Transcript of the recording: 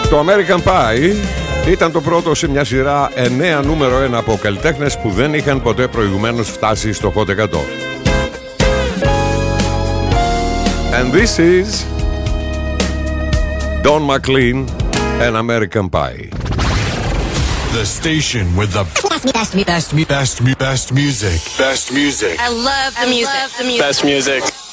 Το American Pie ήταν το πρώτο σε μια σειρά 9 νούμερο 1 από καλλιτέχνες που δεν είχαν ποτέ προηγουμένως φτάσει στο Hot 100. And this is Don McLean and American Pie. The station with the best music. Best music. I love the music. Best music.